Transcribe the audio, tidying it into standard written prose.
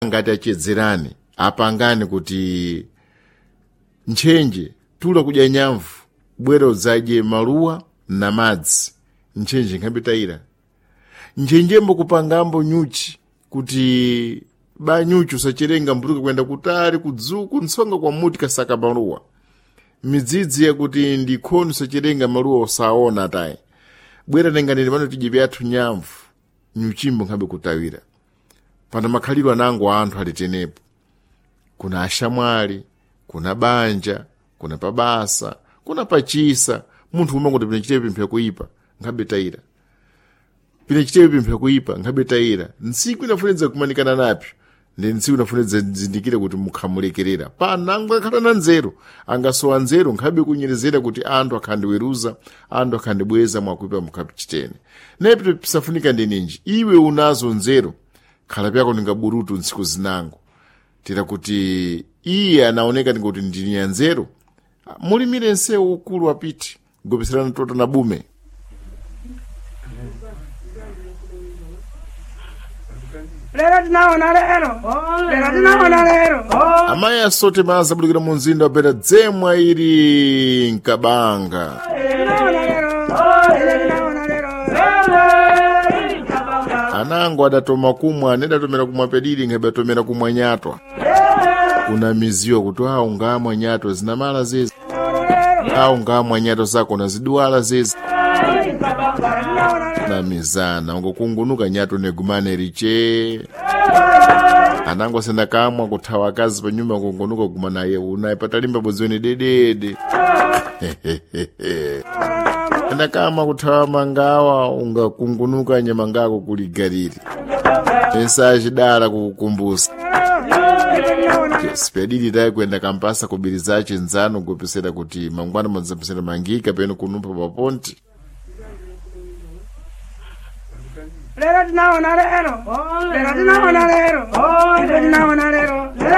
ngati achedzerani apangani kuti nchenje tula kudya nyamvu bwera udzadye maluwa na madzi nchenje nkhambitayira nchenjembo kupangambo nyuchi kuti ba nyuchi usacherenga mbutuka kwenda kutali kudzuku nsonga kwa muti kasaka maluwa midzidzi yakuti ndikhoni usacherenga maluwa usaona atayi bwera nenganire pano tidye byathu nyamvu nyuchimbo nkhabe kutawira pana makhaliro anango anthu alitenepo kuna ashamwali kuna banja kuna pabasa kuna pachisa munthu umango pina chitepe mpya kuipa nkhabe tayira pina chitepe mpya kuipa nkhabe tayira ntsiku inafunedza kumanikana napyo ndi ntsiku inafunedza zindikire kuti mukhamulekerera panango akhatana nzeru angasowa nzeru nkhabe kunyerezera kuti anthu akhandiweruza anthu akhandibweza mwakuipa mukhapichitene nepo pisafunika ndininji iwe unazo nzeru khala pyako ningaburutu ntsiku zinango tira kuti iye anaoneka kuti ndini ya nzeru mulimire nsewu ukulu wapiti gopeserana tota na bume amayi asote maza abudikira mu mzinda wapeta dzemwa ili nkabanga anango adatoma kumwa nedatomera kumwa pedili ngebatomera kumwa nyatwa kuna miziwa kuti ungamwa nyato zinamala zezi ungamwa nyato zako na ziduala zezi na mizana ungokungunuka nyato negumane riche anango senda kamwa kuthawa kazi pa nyumba kungunuka kumana ye unaipata limba bozweni dedede enda kama kuthawa mangawa ungakungunuka nyama ngako kuligariri mensaje dala kukumbusa spedili dai kwenda kampasa kubirizache nzano gopesera kuti mangwana madzapesera mangika peno kunumpa paponti lero tinaona lero